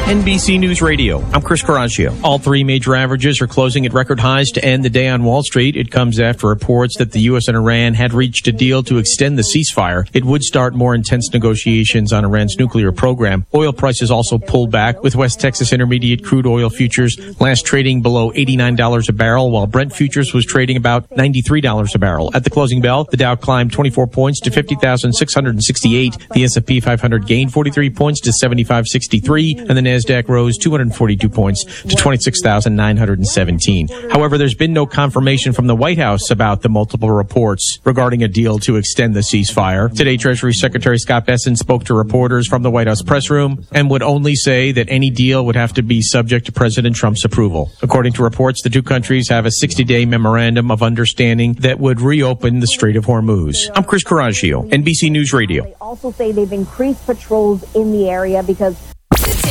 NBC News Radio. I'm Chris Coraggio. All three major averages are closing at record highs to end the day on Wall Street. It comes after reports that the U.S. and Iran had reached a deal to extend the ceasefire. It would start more intense negotiations on Iran's nuclear program. Oil prices also pulled back, with West Texas Intermediate crude oil futures last trading below $89 a barrel, while Brent futures was trading about $93 a barrel. At the closing bell, the Dow climbed 24 points to 50,668. The S&P 500 gained 43 points to 7563, and the NASDAQ rose 242 points to 26,917. However, there's been no confirmation from the White House about the multiple reports regarding a deal to extend the ceasefire. Today, Treasury Secretary Scott Bessent spoke to reporters from the White House press room and would only say that any deal would have to be subject to President Trump's approval. According to reports, the two countries have a 60-day memorandum of understanding that would reopen the Strait of Hormuz. I'm Chris Coraggio, NBC News Radio. They also say they've increased patrols in the area because